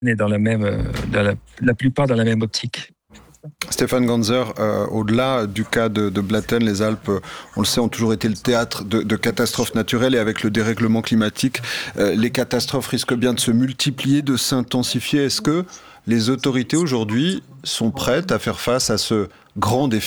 est dans la même, la plupart dans la même optique. Stéphane Ganzer, au-delà du cas de Blatten, les Alpes, on le sait, ont toujours été le théâtre de catastrophes naturelles, et avec le dérèglement climatique, les catastrophes risquent bien de se multiplier, de s'intensifier. Est-ce que les autorités aujourd'hui sont prêtes à faire face à ce grand défi ?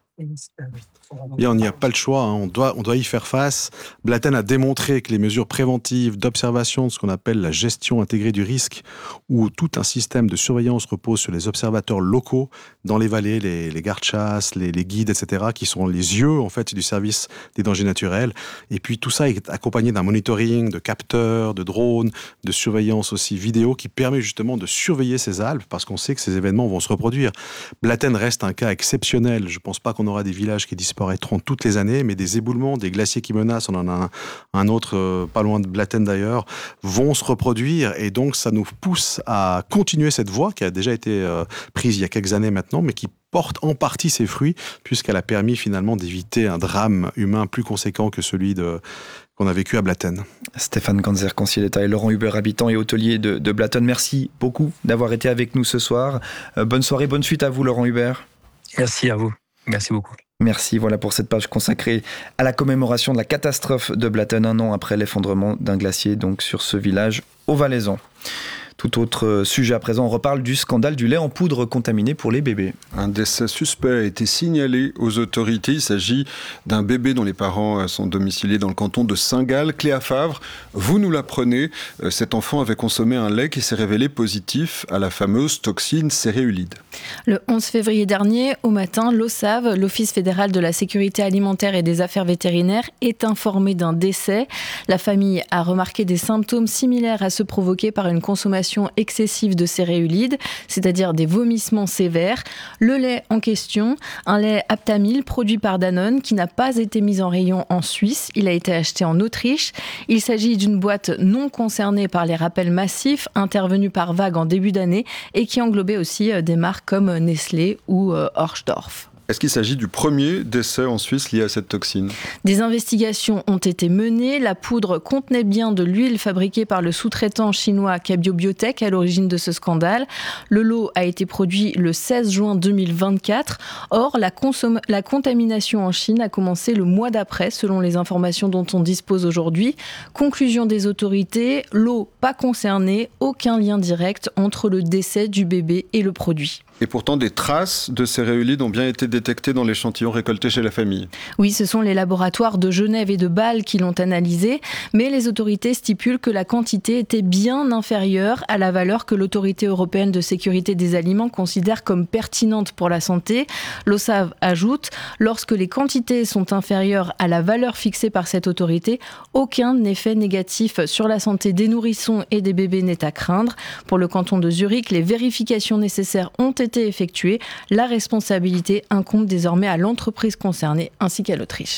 Bien, on n'y a pas le choix, hein. On doit y faire face. Blatten a démontré que les mesures préventives d'observation, ce qu'on appelle la gestion intégrée du risque, où tout un système de surveillance repose sur les observateurs locaux dans les vallées, les gardes-chasse, les guides, etc., qui sont les yeux en fait du service des dangers naturels. Et puis tout ça est accompagné d'un monitoring, de capteurs, de drones, de surveillance aussi vidéo, qui permet justement de surveiller ces Alpes, parce qu'on sait que ces événements vont se reproduire. Blatten reste un cas exceptionnel. Je ne pense pas qu'on aura des villages qui disparaîtront toutes les années, mais des éboulements, des glaciers qui menacent, on en a un autre pas loin de Blatten d'ailleurs, vont se reproduire, et donc ça nous pousse à continuer cette voie qui a déjà été prise il y a quelques années maintenant, mais qui porte en partie ses fruits, puisqu'elle a permis finalement d'éviter un drame humain plus conséquent que celui qu'on a vécu à Blatten. Stéphane Ganzer, conseiller d'État, et Laurent Hubert, habitant et hôtelier de Blatten, merci beaucoup d'avoir été avec nous ce soir. Bonne soirée, bonne suite à vous, Laurent Hubert. Merci à vous, merci beaucoup. Merci, voilà pour cette page consacrée à la commémoration de la catastrophe de Blatten, un an après l'effondrement d'un glacier, donc sur ce village au Valaisan. Tout autre sujet à présent, on reparle du scandale du lait en poudre contaminé pour les bébés. Un décès suspect a été signalé aux autorités. Il s'agit d'un bébé dont les parents sont domiciliés dans le canton de Saint-Gall. Cléa Favre, vous nous l'apprenez, cet enfant avait consommé un lait qui s'est révélé positif à la fameuse toxine céréulide. Le 11 février dernier, au matin, l'OSAV, l'Office fédéral de la sécurité alimentaire et des affaires vétérinaires, est informé d'un décès. La famille a remarqué des symptômes similaires à ceux provoqués par une consommation excessive de céréulide, c'est-à-dire des vomissements sévères. Le lait en question, un lait Aptamil produit par Danone qui n'a pas été mis en rayon en Suisse, il a été acheté en Autriche. Il s'agit d'une boîte non concernée par les rappels massifs intervenus par vagues en début d'année et qui englobait aussi des marques comme Nestlé ou Horschdorf. Est-ce qu'il s'agit du premier décès en Suisse lié à cette toxine ? Des investigations ont été menées. La poudre contenait bien de l'huile fabriquée par le sous-traitant chinois Cabio Biotech à l'origine de ce scandale. Le lot a été produit le 16 juin 2024. Or, la contamination en Chine a commencé le mois d'après, selon les informations dont on dispose aujourd'hui. Conclusion des autorités, l'eau pas concernée, aucun lien direct entre le décès du bébé et le produit. Et pourtant, des traces de céréulide ont bien été détectées dans l'échantillon récolté chez la famille. Oui, ce sont les laboratoires de Genève et de Bâle qui l'ont analysé, mais les autorités stipulent que la quantité était bien inférieure à la valeur que l'Autorité européenne de sécurité des aliments considère comme pertinente pour la santé. L'OSAV ajoute, lorsque les quantités sont inférieures à la valeur fixée par cette autorité, aucun effet négatif sur la santé des nourrissons et des bébés n'est à craindre. Pour le canton de Zurich, les vérifications nécessaires ont été effectuées. La responsabilité incombe désormais à l'entreprise concernée ainsi qu'à l'Autriche.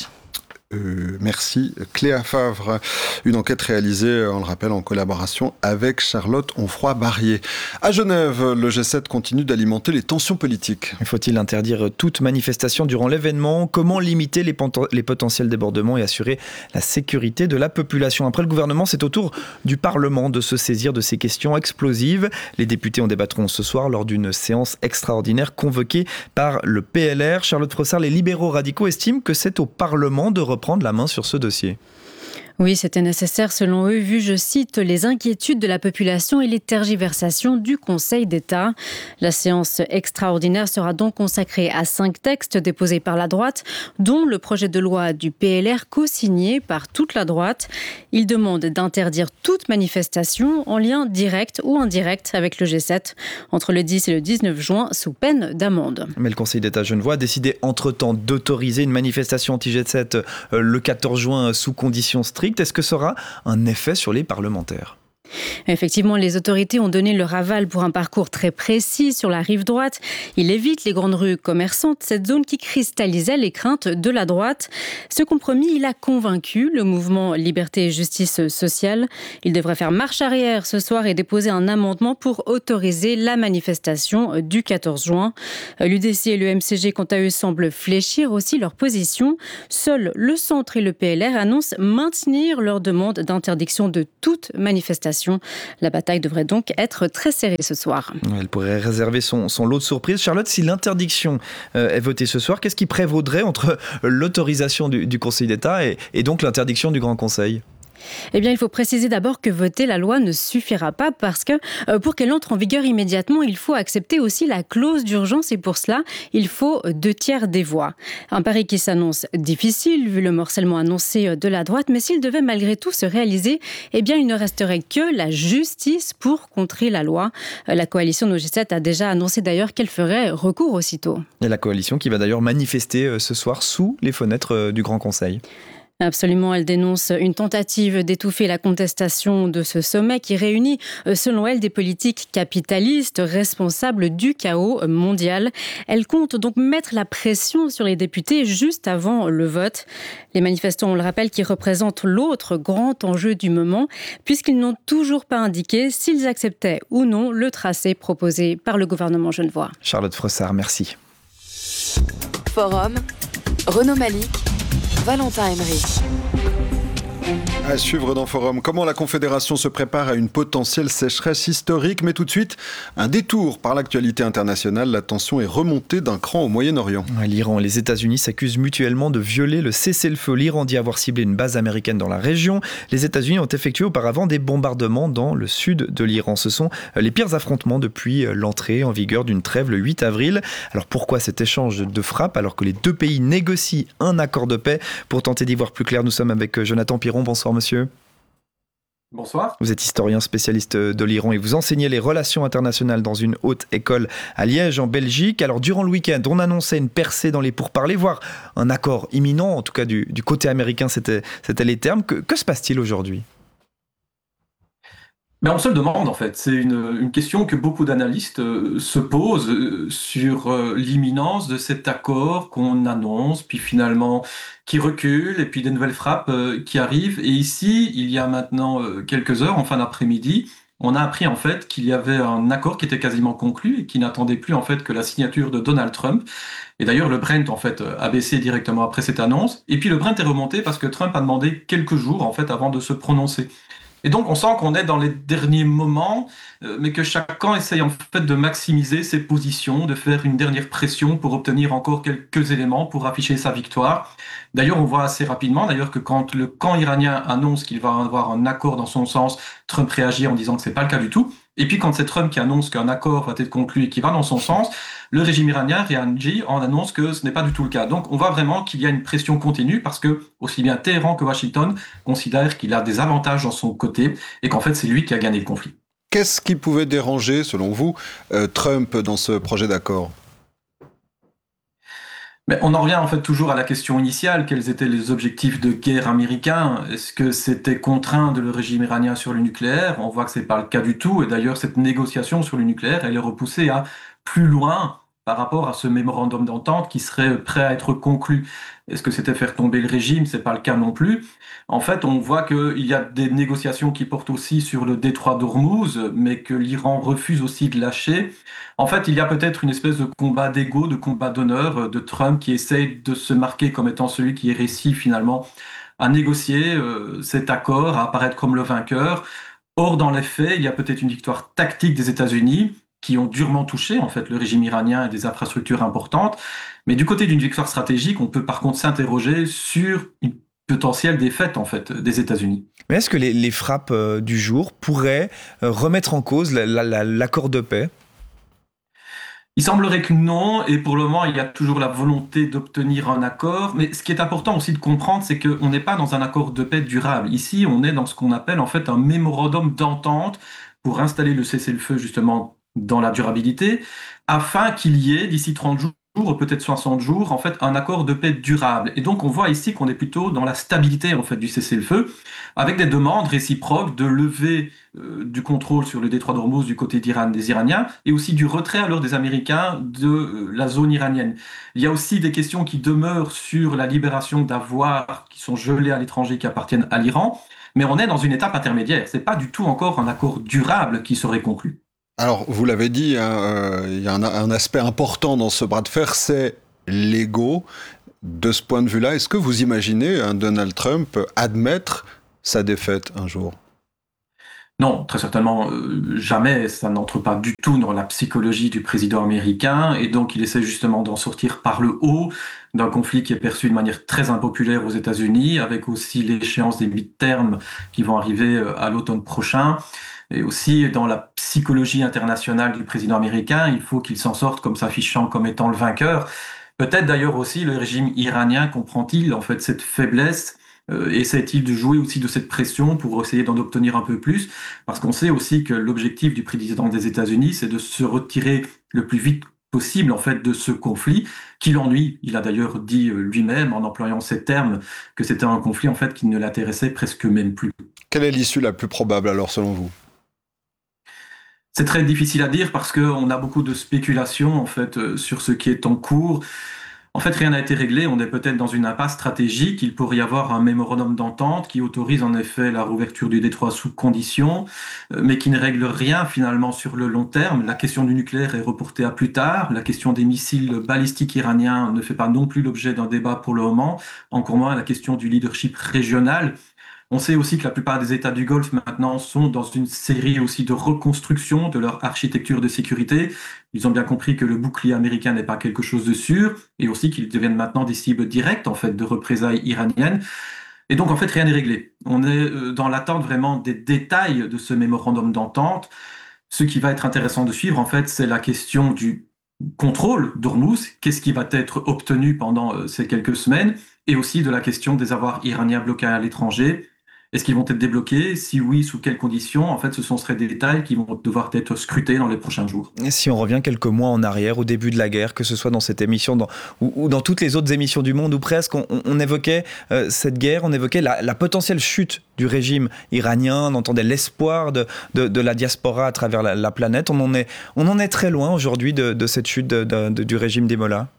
Merci Cléa Favre. Une enquête réalisée, on le rappelle, en collaboration avec Charlotte Onfroy-Barrier. À Genève, le G7 continue d'alimenter les tensions politiques. Faut-il interdire toute manifestation durant l'événement ? Comment limiter les potentiels débordements et assurer la sécurité de la population ? Après le gouvernement, c'est au tour du Parlement de se saisir de ces questions explosives. Les députés en débattront ce soir lors d'une séance extraordinaire convoquée par le PLR. Charlotte Frossard, les libéraux radicaux estiment que c'est au Parlement de reprendre la main sur ce dossier. Oui, c'était nécessaire selon eux, vu, je cite, les inquiétudes de la population et les tergiversations du Conseil d'État. La séance extraordinaire sera donc consacrée à 5 textes déposés par la droite, dont le projet de loi du PLR co-signé par toute la droite. Il demande d'interdire toute manifestation en lien direct ou indirect avec le G7 entre le 10 et le 19 juin sous peine d'amende. Mais le Conseil d'État genevois a décidé entre-temps d'autoriser une manifestation anti-G7 le 14 juin sous conditions strictes. Est-ce que ça aura un effet sur les parlementaires ? Effectivement, les autorités ont donné leur aval pour un parcours très précis sur la rive droite. Il évite les grandes rues commerçantes, cette zone qui cristallisait les craintes de la droite. Ce compromis, il a convaincu le mouvement Liberté et Justice sociale. Il devrait faire marche arrière ce soir et déposer un amendement pour autoriser la manifestation du 14 juin. L'UDC et le MCG, quant à eux, semblent fléchir aussi leur position. Seuls le Centre et le PLR annoncent maintenir leur demande d'interdiction de toute manifestation contestation. La bataille devrait donc être très serrée ce soir. Elle pourrait réserver son lot de surprises. Charlotte, si l'interdiction est votée ce soir, qu'est-ce qui prévaudrait entre l'autorisation du Conseil d'État et donc l'interdiction du Grand Conseil ? Eh bien, il faut préciser d'abord que voter la loi ne suffira pas parce que pour qu'elle entre en vigueur immédiatement, il faut accepter aussi la clause d'urgence et pour cela, il faut 2/3 des voix. Un pari qui s'annonce difficile vu le morcellement annoncé de la droite, mais s'il devait malgré tout se réaliser, eh bien, il ne resterait que la justice pour contrer la loi. La coalition No G7 a déjà annoncé d'ailleurs qu'elle ferait recours aussitôt. Et la coalition qui va d'ailleurs manifester ce soir sous les fenêtres du Grand Conseil. Absolument, elle dénonce une tentative d'étouffer la contestation de ce sommet qui réunit, selon elle, des politiques capitalistes responsables du chaos mondial. Elle compte donc mettre la pression sur les députés juste avant le vote. Les manifestants, on le rappelle, qui représentent l'autre grand enjeu du moment, puisqu'ils n'ont toujours pas indiqué s'ils acceptaient ou non le tracé proposé par le gouvernement genevois. Charlotte Fressard, merci. Forum, Renaud Malik, Valentin Emery. À suivre dans Forum, comment la Confédération se prépare à une potentielle sécheresse historique. Mais tout de suite, un détour par l'actualité internationale. La tension est remontée d'un cran au Moyen-Orient. L'Iran et les États-Unis s'accusent mutuellement de violer le cessez-le-feu. L'Iran dit avoir ciblé une base américaine dans la région. Les États-Unis ont effectué auparavant des bombardements dans le sud de l'Iran. Ce sont les pires affrontements depuis l'entrée en vigueur d'une trêve le 8 avril. Alors pourquoi cet échange de frappes alors que les deux pays négocient un accord de paix? Pour tenter d'y voir plus clair, nous sommes avec Jonathan Piron. Bonsoir monsieur. Bonsoir. Vous êtes historien spécialiste de l'Iran et vous enseignez les relations internationales dans une haute école à Liège, en Belgique. Alors, durant le week-end, on annonçait une percée dans les pourparlers, voire un accord imminent, en tout cas du côté américain, c'était les termes. Que se passe-t-il aujourd'hui ? Mais on se le demande en fait, c'est une question que beaucoup d'analystes se posent sur l'imminence de cet accord qu'on annonce, puis finalement qui recule, et puis des nouvelles frappes qui arrivent. Et ici, il y a maintenant quelques heures, en fin d'après-midi, on a appris en fait qu'il y avait un accord qui était quasiment conclu et qui n'attendait plus en fait que la signature de Donald Trump. Et d'ailleurs, le Brent en fait a baissé directement après cette annonce. Et puis le Brent est remonté parce que Trump a demandé quelques jours en fait avant de se prononcer. Et donc, on sent qu'on est dans les derniers moments, mais que chaque camp essaye en fait de maximiser ses positions, de faire une dernière pression pour obtenir encore quelques éléments pour afficher sa victoire. D'ailleurs, on voit assez rapidement que quand le camp iranien annonce qu'il va avoir un accord dans son sens, Trump réagit en disant que c'est pas le cas du tout. Et puis quand c'est Trump qui annonce qu'un accord va être conclu et qui va dans son sens, le régime iranien réagit en annonce que ce n'est pas du tout le cas. Donc on voit vraiment qu'il y a une pression continue parce que aussi bien Téhéran que Washington considèrent qu'il a des avantages dans son côté et qu'en fait c'est lui qui a gagné le conflit. Qu'est-ce qui pouvait déranger, selon vous, Trump dans ce projet d'accord ? Mais on en revient en fait toujours à la question initiale, quels étaient les objectifs de guerre américains ? Est-ce que c'était contraindre le régime iranien sur le nucléaire ? On voit que c'est pas le cas du tout, et d'ailleurs cette négociation sur le nucléaire, elle est repoussée à plus loin par rapport à ce mémorandum d'entente qui serait prêt à être conclu. Est-ce que c'était faire tomber le régime ? C'est pas le cas non plus. En fait, on voit qu'il y a des négociations qui portent aussi sur le détroit d'Ormuz, mais que l'Iran refuse aussi de lâcher. En fait, il y a peut-être une espèce de combat d'ego, de combat d'honneur de Trump qui essaye de se marquer comme étant celui qui est réussi finalement à négocier cet accord, à apparaître comme le vainqueur. Or, dans les faits, il y a peut-être une victoire tactique des États-Unis qui ont durement touché en fait le régime iranien et des infrastructures importantes. Mais du côté d'une victoire stratégique, on peut par contre s'interroger sur une potentielle défaite en fait des États-Unis. Mais est-ce que les frappes du jour pourraient remettre en cause l'accord de paix ? Il semblerait que non, et pour le moment, il y a toujours la volonté d'obtenir un accord. Mais ce qui est important aussi de comprendre, c'est qu'on n'est pas dans un accord de paix durable. Ici, on est dans ce qu'on appelle en fait un mémorandum d'entente pour installer le cessez-le-feu justement dans la durabilité, afin qu'il y ait d'ici 30 jours, peut-être 60 jours, en fait, un accord de paix durable. Et donc, on voit ici qu'on est plutôt dans la stabilité, en fait, du cessez-le-feu, avec des demandes réciproques de levée du contrôle sur le détroit d'Ormuz du côté des Iraniens, et aussi du retrait alors des Américains de la zone iranienne. Il y a aussi des questions qui demeurent sur la libération d'avoirs qui sont gelés à l'étranger, qui appartiennent à l'Iran, mais on est dans une étape intermédiaire. C'est pas du tout encore un accord durable qui serait conclu. Alors, vous l'avez dit, il y a un aspect important dans ce bras de fer, c'est l'ego. De ce point de vue-là, est-ce que vous imaginez un Donald Trump admettre sa défaite un jour ? Non, très certainement jamais. Ça n'entre pas du tout dans la psychologie du président américain, et donc il essaie justement d'en sortir par le haut d'un conflit qui est perçu de manière très impopulaire aux États-Unis, avec aussi l'échéance des midterms qui vont arriver à l'automne prochain. Et aussi, dans la psychologie internationale du président américain, il faut qu'il s'en sorte comme s'affichant comme étant le vainqueur. Peut-être d'ailleurs aussi le régime iranien comprend-il en fait cette faiblesse, essaie-t-il de jouer aussi de cette pression pour essayer d'en obtenir un peu plus, parce qu'on sait aussi que l'objectif du président des États-Unis, c'est de se retirer le plus vite possible en fait de ce conflit qui l'ennuie. Il a d'ailleurs dit lui-même, en employant ces termes, que c'était un conflit en fait qui ne l'intéressait presque même plus. Quelle est l'issue la plus probable alors selon vous ? C'est très difficile à dire parce qu'on a beaucoup de spéculations en fait sur ce qui est en cours. En fait, rien n'a été réglé. On est peut-être dans une impasse stratégique. Il pourrait y avoir un mémorandum d'entente qui autorise en effet la rouverture du détroit sous conditions, mais qui ne règle rien finalement sur le long terme. La question du nucléaire est reportée à plus tard. La question des missiles balistiques iraniens ne fait pas non plus l'objet d'un débat pour le moment. Encore moins la question du leadership régional. On sait aussi que la plupart des États du Golfe maintenant sont dans une série aussi de reconstruction de leur architecture de sécurité. Ils ont bien compris que le bouclier américain n'est pas quelque chose de sûr, et aussi qu'ils deviennent maintenant des cibles directes en fait de représailles iraniennes. Et donc en fait rien n'est réglé. On est dans l'attente vraiment des détails de ce mémorandum d'entente. Ce qui va être intéressant de suivre en fait, c'est la question du contrôle d'Ormuz. Qu'est-ce qui va être obtenu pendant ces quelques semaines, et aussi de la question des avoirs iraniens bloqués à l'étranger. Est-ce qu'ils vont être débloqués ? Si oui, sous quelles conditions ? En fait, ce seraient des détails qui vont devoir être scrutés dans les prochains jours. Et si on revient quelques mois en arrière, au début de la guerre, que ce soit dans cette émission ou dans toutes les autres émissions du monde, où presque on évoquait cette guerre, on évoquait la potentielle chute du régime iranien, on entendait l'espoir de la diaspora à travers la planète. On en est très loin aujourd'hui de cette chute du régime des mollahs.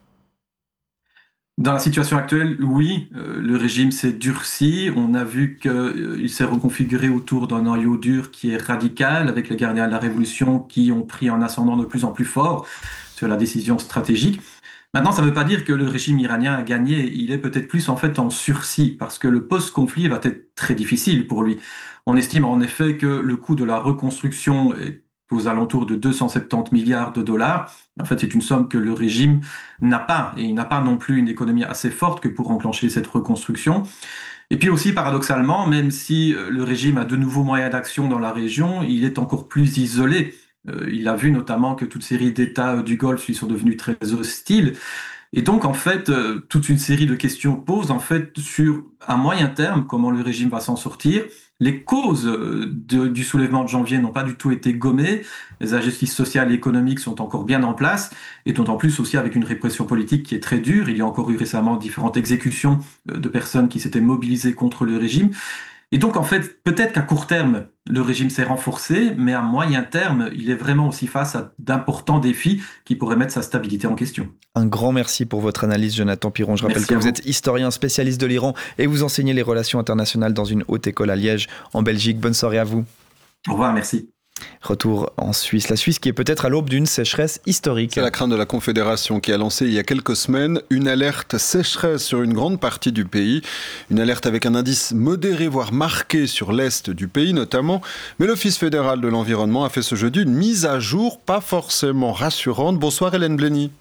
Dans la situation actuelle, oui, le régime s'est durci. On a vu qu'il s'est reconfiguré autour d'un noyau dur qui est radical, avec les gardiens de la révolution qui ont pris un ascendant de plus en plus fort sur la décision stratégique. Maintenant, ça ne veut pas dire que le régime iranien a gagné. Il est peut-être plus en fait en sursis, parce que le post-conflit va être très difficile pour lui. On estime en effet que le coût de la reconstruction est aux alentours de 270 milliards de dollars. En fait, c'est une somme que le régime n'a pas, et il n'a pas non plus une économie assez forte que pour enclencher cette reconstruction. Et puis aussi, paradoxalement, même si le régime a de nouveaux moyens d'action dans la région, il est encore plus isolé. Il a vu notamment que toute série d'États du Golfe lui sont devenus très hostiles. Et donc, en fait, toute une série de questions posent, en fait, sur, à moyen terme, comment le régime va s'en sortir. Les causes du soulèvement de janvier n'ont pas du tout été gommées. Les injustices sociales et économiques sont encore bien en place, et d'autant plus aussi avec une répression politique qui est très dure. Il y a encore eu récemment différentes exécutions de personnes qui s'étaient mobilisées contre le régime. Et donc, en fait, peut-être qu'à court terme, le régime s'est renforcé, mais à moyen terme, il est vraiment aussi face à d'importants défis qui pourraient mettre sa stabilité en question. Un grand merci pour votre analyse, Jonathan Piron. Je rappelle que vous êtes historien spécialiste de l'Iran et vous enseignez les relations internationales dans une haute école à Liège, en Belgique. Bonne soirée à vous. Au revoir, merci. Retour en Suisse. La Suisse qui est peut-être à l'aube d'une sécheresse historique. C'est la crainte de la Confédération qui a lancé il y a quelques semaines une alerte sécheresse sur une grande partie du pays. Une alerte avec un indice modéré, voire marqué sur l'est du pays notamment. Mais l'Office fédéral de l'environnement a fait ce jeudi une mise à jour pas forcément rassurante. Bonsoir Hélène Blény.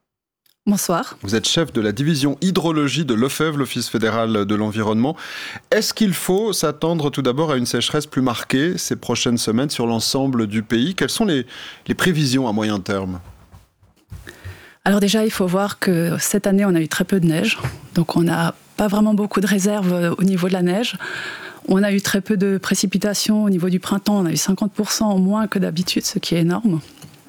Bonsoir. Vous êtes chef de la division hydrologie de l'OFEV, l'Office fédéral de l'environnement. Est-ce qu'il faut s'attendre tout d'abord à une sécheresse plus marquée ces prochaines semaines sur l'ensemble du pays ? Quelles sont les prévisions à moyen terme ? Alors déjà, il faut voir que cette année, on a eu très peu de neige. Donc on n'a pas vraiment beaucoup de réserves au niveau de la neige. On a eu très peu de précipitations au niveau du printemps. On a eu 50% en moins que d'habitude, ce qui est énorme.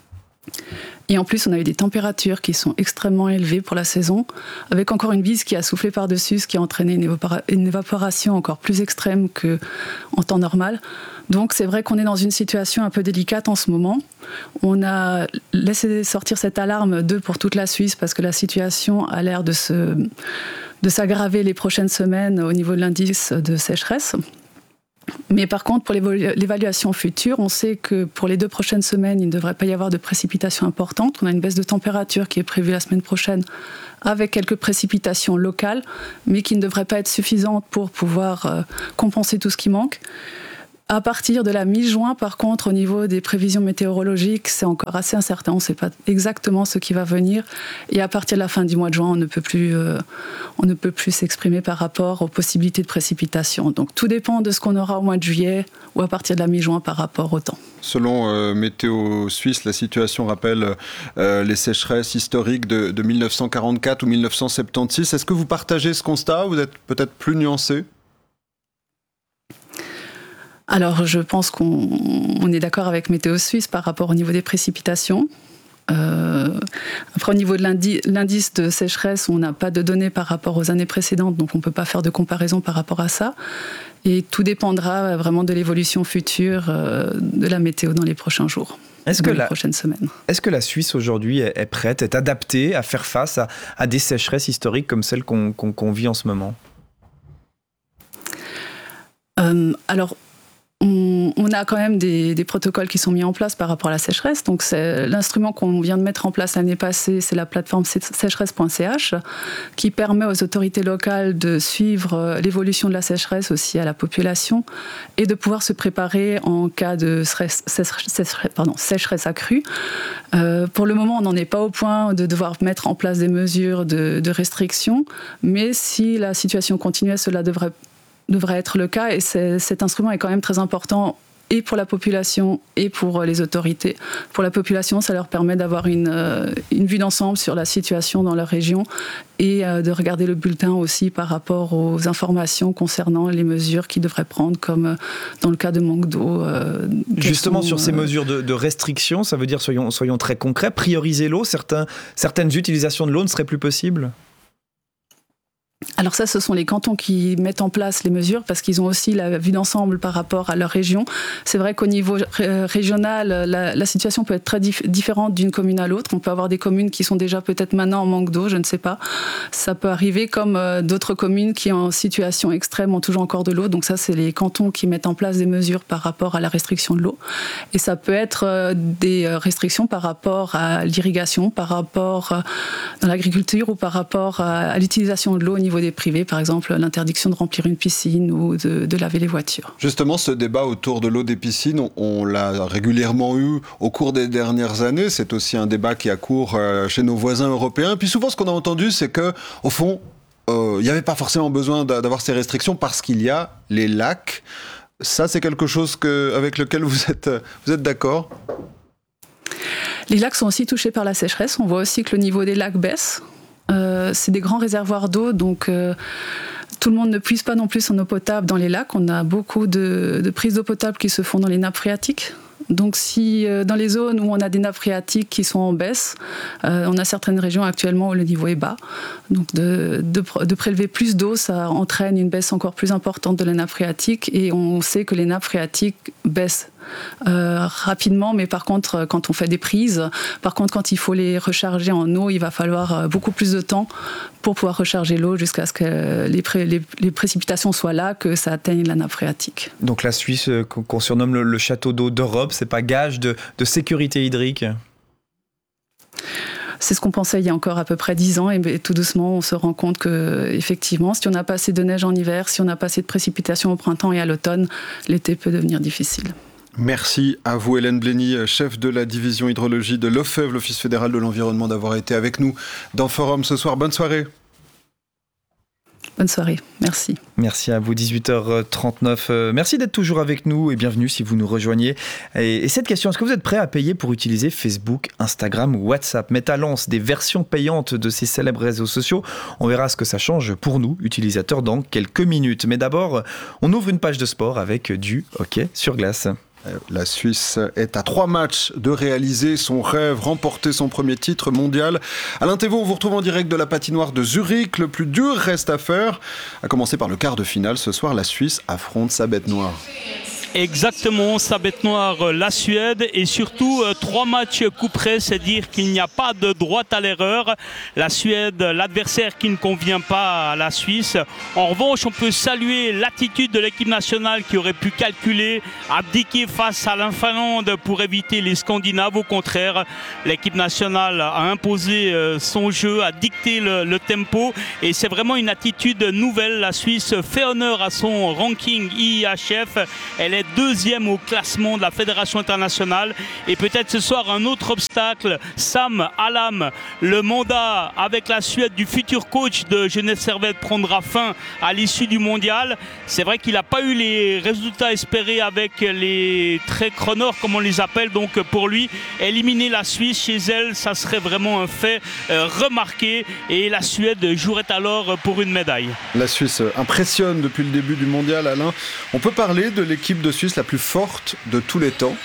Et en plus, on a eu des températures qui sont extrêmement élevées pour la saison, avec encore une bise qui a soufflé par-dessus, ce qui a entraîné une évaporation encore plus extrême qu'en temps normal. Donc c'est vrai qu'on est dans une situation un peu délicate en ce moment. On a laissé sortir cette alarme 2 pour toute la Suisse, parce que la situation a l'air de s'aggraver les prochaines semaines au niveau de l'indice de sécheresse. Mais par contre, pour l'évaluation future, on sait que pour les 2 prochaines semaines, il ne devrait pas y avoir de précipitations importantes. On a une baisse de température qui est prévue la semaine prochaine, avec quelques précipitations locales, mais qui ne devraient pas être suffisantes pour pouvoir compenser tout ce qui manque. À partir de la mi-juin, par contre, au niveau des prévisions météorologiques, c'est encore assez incertain. On ne sait pas exactement ce qui va venir. Et à partir de la fin du mois de juin, on ne peut plus s'exprimer par rapport aux possibilités de précipitations. Donc tout dépend de ce qu'on aura au mois de juillet ou à partir de la mi-juin par rapport au temps. Selon Météo Suisse, la situation rappelle les sécheresses historiques de 1944 ou 1976. Est-ce que vous partagez ce constat ? Vous êtes peut-être plus nuancé ? Alors, je pense qu'on est d'accord avec Météo Suisse par rapport au niveau des précipitations. Après, au niveau de l'indice de sécheresse, on n'a pas de données par rapport aux années précédentes, donc on ne peut pas faire de comparaison par rapport à ça. Et tout dépendra vraiment de l'évolution future de la météo dans les prochains jours. Les prochaines semaines. Est-ce que la Suisse aujourd'hui est prête, est adaptée à faire face à des sécheresses historiques comme celles qu'on vit en ce moment ? Alors, on a quand même des protocoles qui sont mis en place par rapport à la sécheresse. Donc, c'est l'instrument qu'on vient de mettre en place l'année passée, c'est la plateforme sécheresse.ch qui permet aux autorités locales de suivre l'évolution de la sécheresse aussi à la population et de pouvoir se préparer en cas de sécheresse accrue. Pour le moment, on n'en est pas au point de devoir mettre en place des mesures de restriction, mais si la situation continuait, cela devrait être le cas, et cet instrument est quand même très important et pour la population et pour les autorités. Pour la population, ça leur permet d'avoir une vue d'ensemble sur la situation dans leur région et de regarder le bulletin aussi par rapport aux informations concernant les mesures qu'ils devraient prendre, comme dans le cas de manque d'eau. Justement, sur ces mesures de restriction, ça veut dire, soyons très concrets, prioriser l'eau, certaines utilisations de l'eau ne seraient plus possibles ? Alors ça, ce sont les cantons qui mettent en place les mesures parce qu'ils ont aussi la vue d'ensemble par rapport à leur région. C'est vrai qu'au niveau régional, la situation peut être très différente d'une commune à l'autre. On peut avoir des communes qui sont déjà peut-être maintenant en manque d'eau, je ne sais pas. Ça peut arriver comme d'autres communes qui, en situation extrême, ont toujours encore de l'eau. Donc ça, c'est les cantons qui mettent en place des mesures par rapport à la restriction de l'eau. Et ça peut être des restrictions par rapport à l'irrigation, par rapport dans l'agriculture ou par rapport à l'utilisation de l'eau au niveau des privés, par exemple l'interdiction de remplir une piscine ou de laver les voitures. Justement, ce débat autour de l'eau des piscines, on l'a régulièrement eu au cours des dernières années. C'est aussi un débat qui a cours chez nos voisins européens. Puis souvent, ce qu'on a entendu, c'est que, au fond, il n'y avait pas forcément besoin d'avoir ces restrictions parce qu'il y a les lacs. Ça, c'est quelque chose avec lequel vous êtes d'accord ? Les lacs sont aussi touchés par la sécheresse. On voit aussi que le niveau des lacs baisse. C'est des grands réservoirs d'eau, donc tout le monde ne puise pas non plus en eau potable dans les lacs. On a beaucoup de prises d'eau potable qui se font dans les nappes phréatiques. Donc si dans les zones où on a des nappes phréatiques qui sont en baisse, on a certaines régions actuellement où le niveau est bas. Donc de prélever plus d'eau, ça entraîne une baisse encore plus importante de la nappe phréatique, et on sait que les nappes phréatiques baissent rapidement, mais par contre quand on fait des prises, quand il faut les recharger en eau, il va falloir beaucoup plus de temps pour pouvoir recharger l'eau jusqu'à ce que les précipitations soient là, que ça atteigne la nappe phréatique. Donc la Suisse, qu'on surnomme le château d'eau d'Europe, c'est pas gage de sécurité hydrique ? C'est ce qu'on pensait il y a encore à peu près 10 ans, et tout doucement on se rend compte que effectivement, si on n'a pas assez de neige en hiver, si on n'a pas assez de précipitations au printemps et à l'automne, l'été peut devenir difficile. Merci à vous, Hélène Blény, chef de la division hydrologie de l'OFEV, l'Office fédéral de l'environnement, d'avoir été avec nous dans Forum ce soir. Bonne soirée. Bonne soirée, merci. Merci à vous, 18h39. Merci d'être toujours avec nous et bienvenue si vous nous rejoignez. Et cette question, est-ce que vous êtes prêt à payer pour utiliser Facebook, Instagram ou WhatsApp ? Meta lance des versions payantes de ces célèbres réseaux sociaux. On verra ce que ça change pour nous, utilisateurs, dans quelques minutes. Mais d'abord, on ouvre une page de sport avec du hockey sur glace. La Suisse est à 3 matchs de réaliser son rêve, remporter son premier titre mondial. Alain Thévault, on vous retrouve en direct de la patinoire de Zurich. Le plus dur reste à faire, à commencer par le quart de finale. Ce soir, la Suisse affronte sa bête noire. Exactement, sa bête noire, la Suède, et surtout 3 matchs coup près, c'est dire qu'il n'y a pas de droite à l'erreur. La Suède, l'adversaire qui ne convient pas à la Suisse. En revanche, on peut saluer l'attitude de l'équipe nationale qui aurait pu calculer, abdiquer face à la Finlande pour éviter les Scandinaves. Au contraire, l'équipe nationale a imposé son jeu, a dicté le tempo, et c'est vraiment une attitude nouvelle. La Suisse fait honneur à son ranking IIHF. Elle est est deuxième au classement de la Fédération internationale. Et peut-être ce soir un autre obstacle, Sam Allam, le mandat avec la Suède du futur coach de Genève Servette prendra fin à l'issue du mondial. C'est vrai qu'il n'a pas eu les résultats espérés avec les Trekronor, comme on les appelle. Donc pour lui, éliminer la Suisse chez elle, ça serait vraiment un fait remarqué. Et la Suède jouerait alors pour une médaille. La Suisse impressionne depuis le début du mondial, Alain. On peut parler de l'équipe de Suisse la plus forte de tous les temps?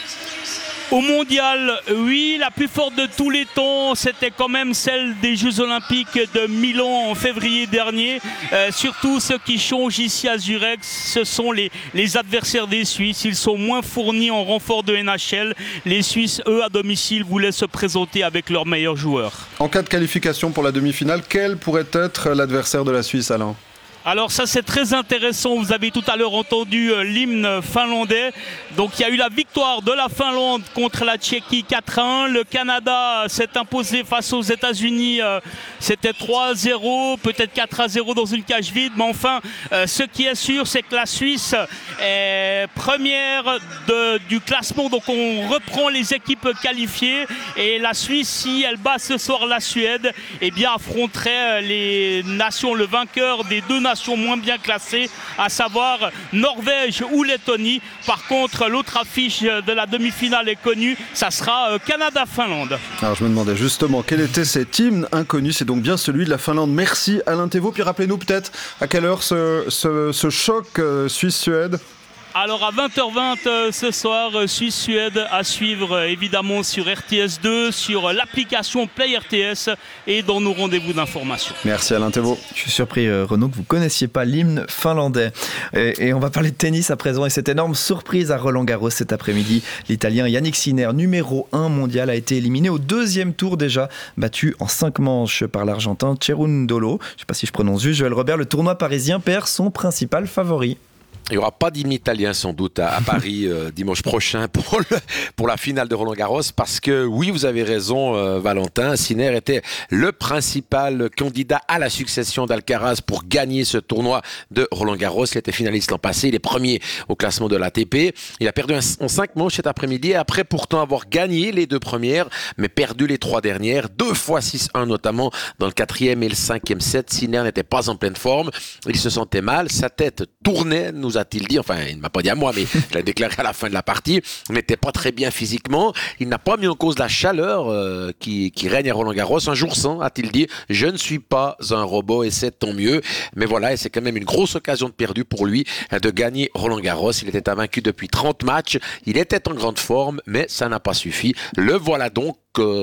Au mondial, oui, la plus forte de tous les temps, c'était quand même celle des Jeux Olympiques de Milan en février dernier. Surtout ce qui change ici à Zurich, ce sont les adversaires des Suisses. Ils sont moins fournis en renfort de NHL. Les Suisses, eux, à domicile, voulaient se présenter avec leurs meilleurs joueurs. En cas de qualification pour la demi-finale, quel pourrait être l'adversaire de la Suisse, Alain ? Alors ça c'est très intéressant, vous avez tout à l'heure entendu l'hymne finlandais. Donc il y a eu la victoire de la Finlande contre la Tchéquie 4-1. Le Canada s'est imposé face aux États-Unis, c'était 3-0, peut-être 4-0 dans une cage vide. Mais enfin, ce qui est sûr, c'est que la Suisse est première du classement. Donc on reprend les équipes qualifiées. Et la Suisse, si elle bat ce soir la Suède, eh bien affronterait les nations, le vainqueur des deux nations moins bien classées, à savoir Norvège ou Lettonie. Par contre, l'autre affiche de la demi-finale est connue, ça sera Canada-Finlande. Alors je me demandais justement quel était cet hymne inconnu, c'est donc bien celui de la Finlande. Merci Alain Thévault, puis rappelez-nous peut-être à quelle heure ce choc Suisse-Suède. Alors à 20h20 ce soir, Suisse-Suède à suivre évidemment sur RTS2, sur l'application Play RTS et dans nos rendez-vous d'information. Merci Alain Thévault. Je suis surpris Renaud que vous ne connaissiez pas l'hymne finlandais. Et on va parler de tennis à présent et cette énorme surprise à Roland-Garros cet après-midi. L'Italien Yannick Sinner, numéro 1 mondial, a été éliminé au deuxième tour déjà, battu en 5 manches par l'Argentin Cerundolo. Je ne sais pas si je prononce juste. Joël Robert, le tournoi parisien perd son principal favori. Il n'y aura pas d'hymne italien sans doute à Paris dimanche prochain pour la finale de Roland-Garros parce que oui, vous avez raison Valentin, Sinner était le principal candidat à la succession d'Alcaraz pour gagner ce tournoi de Roland-Garros. Il était finaliste l'an passé, il est premier au classement de l'ATP. Il a perdu en 5 manches cet après-midi après pourtant avoir gagné les 2 premières mais perdu les 3 dernières, 2 fois 6-1 notamment dans le 4e et le 5e set. Sinner n'était pas en pleine forme, il se sentait mal, sa tête tournait, nous a-t-il dit, enfin il ne m'a pas dit à moi mais il l'a déclaré à la fin de la partie, il n'était pas très bien physiquement, il n'a pas mis en cause la chaleur qui règne à Roland-Garros. Un jour sans, a-t-il dit, je ne suis pas un robot et c'est tant mieux, mais voilà, et c'est quand même une grosse occasion de perdu pour lui de gagner Roland-Garros. Il était invaincu depuis 30 matchs, il était en grande forme mais ça n'a pas suffi. Le voilà donc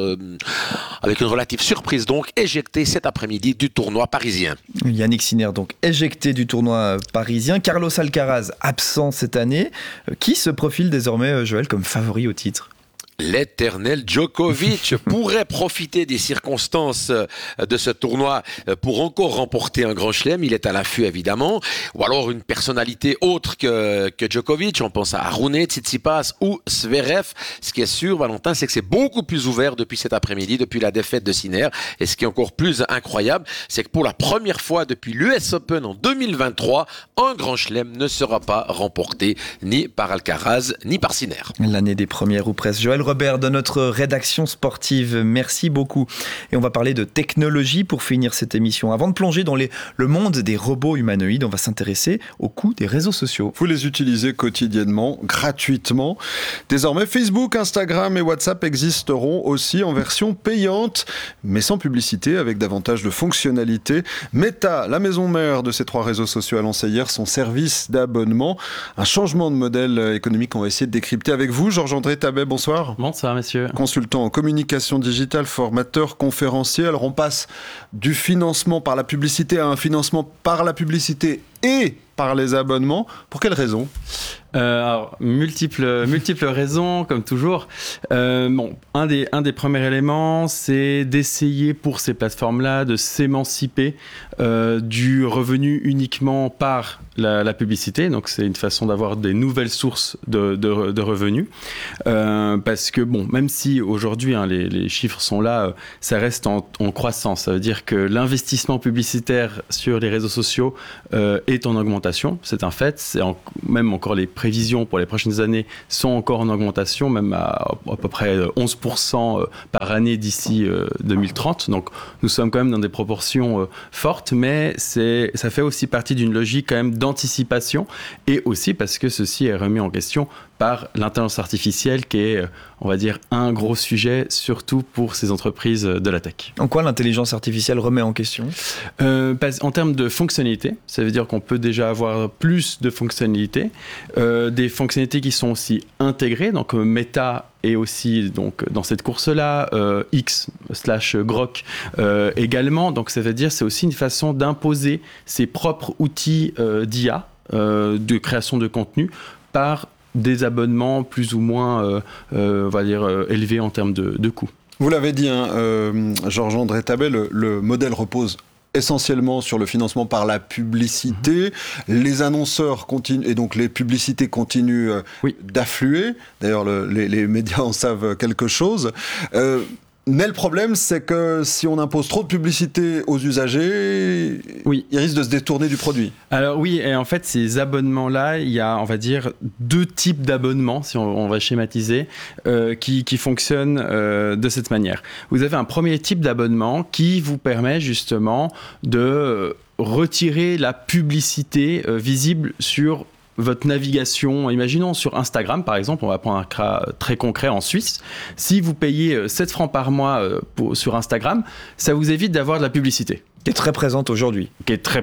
avec une relative surprise donc éjecté cet après-midi du tournoi parisien. Yannick Sinner donc éjecté du tournoi parisien. Carlos Alcaraz absent cette année. Qui se profile désormais, Joël, comme favori au titre ? L'éternel Djokovic pourrait profiter des circonstances de ce tournoi pour encore remporter un grand chelem. Il est à l'affût évidemment. Ou alors une personnalité autre que Djokovic. On pense à Rune, Tsitsipas ou Zverev. Ce qui est sûr, Valentin, c'est que c'est beaucoup plus ouvert depuis cet après-midi, depuis la défaite de Sinner. Et ce qui est encore plus incroyable, c'est que pour la première fois depuis l'US Open en 2023, un grand chelem ne sera pas remporté ni par Alcaraz ni par Sinner. L'année des premières ou presque. Joël Robert de notre rédaction sportive, merci beaucoup. Et on va parler de technologie pour finir cette émission. Avant de plonger dans le monde des robots humanoïdes, on va s'intéresser au coût des réseaux sociaux. Vous les utilisez quotidiennement, gratuitement. Désormais, Facebook, Instagram et WhatsApp existeront aussi en version payante, mais sans publicité, avec davantage de fonctionnalités. Meta, la maison mère de ces 3 réseaux sociaux, a lancé hier son service d'abonnement. Un changement de modèle économique qu'on va essayer de décrypter avec vous. Georges-André Tabet, bonsoir. Bonsoir, messieurs. Consultant en communication digitale, formateur, conférencier. Alors on passe du financement par la publicité à un financement par la publicité et par les abonnements. Pour quelles raisons ? Alors, multiples raisons, comme toujours. Un des premiers éléments, c'est d'essayer pour ces plateformes-là de s'émanciper du revenu uniquement par la publicité. Donc, c'est une façon d'avoir des nouvelles sources de revenus. Parce que, même si aujourd'hui, les chiffres sont là, ça reste en croissance. Ça veut dire que l'investissement publicitaire sur les réseaux sociaux est en augmentation. C'est un fait. Même encore les prévisions pour les prochaines années sont encore en augmentation, même à peu près 11% par année d'ici 2030. Donc nous sommes quand même dans des proportions fortes, mais ça fait aussi partie d'une logique quand même d'anticipation, et aussi parce que ceci est remis en question par l'intelligence artificielle, qui est, on va dire, un gros sujet, surtout pour ces entreprises de la tech. En quoi l'intelligence artificielle remet en question ? En termes de fonctionnalités, ça veut dire qu'on peut déjà avoir plus de fonctionnalités, des fonctionnalités qui sont aussi intégrées, donc Meta est aussi donc, dans cette course-là, X/Grok également, donc ça veut dire c'est aussi une façon d'imposer ses propres outils d'IA, de création de contenu, par des abonnements plus ou moins, on va dire, élevés en termes de coûts. Vous l'avez dit, Georges-André Tabet, le modèle repose essentiellement sur le financement par la publicité. Les annonceurs continuent, et donc les publicités continuent d'affluer. D'ailleurs, les médias en savent quelque chose. Mais le problème, c'est que si on impose trop de publicité aux usagers, ils risquent de se détourner du produit. Alors oui, et en fait, ces abonnements-là, il y a, on va dire, 2 types d'abonnements, si on va schématiser, qui fonctionnent de cette manière. Vous avez un premier type d'abonnement qui vous permet justement de retirer la publicité visible sur votre navigation. Imaginons sur Instagram, par exemple, on va prendre un cas très concret en Suisse. Si vous payez 7 francs par mois sur Instagram, ça vous évite d'avoir de la publicité. Qui est très présente aujourd'hui.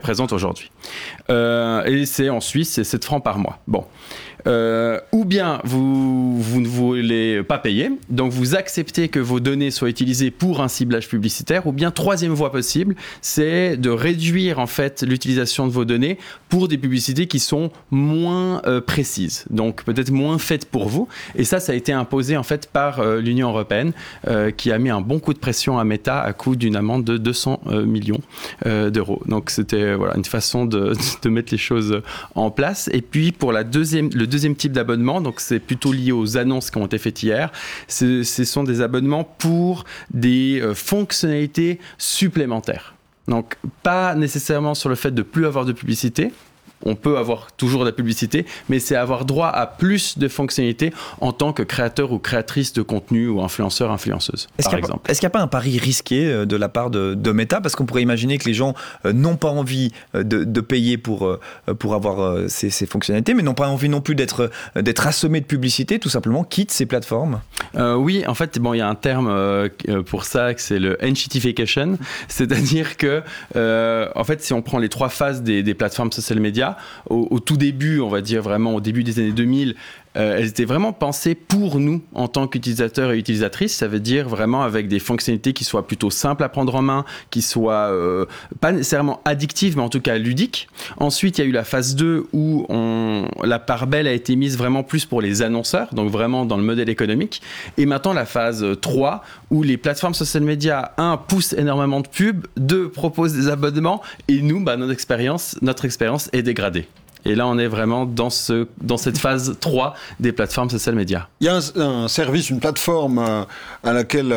Et c'est en Suisse, c'est 7 francs par mois. Bon. Ou bien vous ne voulez pas payer, donc vous acceptez que vos données soient utilisées pour un ciblage publicitaire, ou bien troisième voie possible, c'est de réduire en fait l'utilisation de vos données pour des publicités qui sont moins précises, donc peut-être moins faites pour vous. Et ça a été imposé en fait par l'Union européenne, qui a mis un bon coup de pression à Meta à coût d'une amende de 200 millions d'euros. Donc c'était une façon de mettre les choses en place. Et puis pour le deuxième type d'abonnement, donc c'est plutôt lié aux annonces qui ont été faites hier, ce sont des abonnements pour des fonctionnalités supplémentaires. Donc pas nécessairement sur le fait de plus avoir de publicité. On peut avoir toujours de la publicité, mais c'est avoir droit à plus de fonctionnalités en tant que créateur ou créatrice de contenu ou influenceur, influenceuse, par exemple. Est-ce qu'il n'y a pas un pari risqué de la part de Meta ? Parce qu'on pourrait imaginer que les gens n'ont pas envie de payer pour avoir ces fonctionnalités, mais n'ont pas envie non plus d'être assommés de publicité, tout simplement quittent ces plateformes. Oui, en fait, il y a un terme pour ça, c'est le enshittification, c'est-à-dire que, en fait, si on prend les 3 phases des plateformes social media, au tout début, on va dire vraiment au début des années 2000, elles étaient vraiment pensées pour nous en tant qu'utilisateurs et utilisatrices. Ça veut dire vraiment avec des fonctionnalités qui soient plutôt simples à prendre en main, qui soient pas nécessairement addictives, mais en tout cas ludiques. Ensuite, il y a eu la phase 2 où la part belle a été mise vraiment plus pour les annonceurs, donc vraiment dans le modèle économique. Et maintenant, la phase 3 où les plateformes social media, 1, poussent énormément de pubs, 2, proposent des abonnements, et nous, notre expérience est dégradée. Et là, on est vraiment dans cette phase 3 des plateformes social media. Il y a un service, une plateforme à laquelle